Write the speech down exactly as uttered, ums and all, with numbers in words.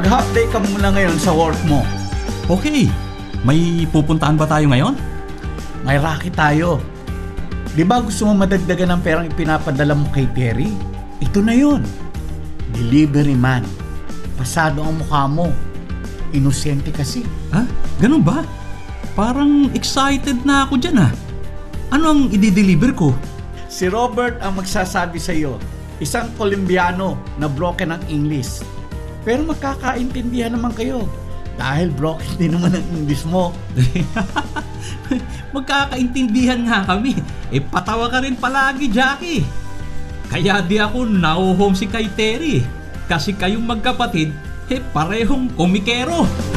Mag-half day ka muna ngayon sa work mo. Okay, may pupuntahan ba tayo ngayon? May racket tayo. Di ba gusto mo madagdagan ng perang ipinapadala mo kay Terry? Ito na yun. Delivery man. Pasado ang mukha mo. Inosente kasi. Ha? Ganun ba? Parang excited na ako dyan ah. Ano ang i-deliver ko? Si Robert ang magsasabi sa iyo. Isang Colombiano na broken ang English. Pero magkakaintindihan naman kayo. Dahil broken din naman ang English mo. Magkakaintindihan nga kami. Eh patawa ka rin palagi, Jackie. Kaya di ako nauhomesick kay Terry. Kasi kayong magkapatid, eh parehong komikero.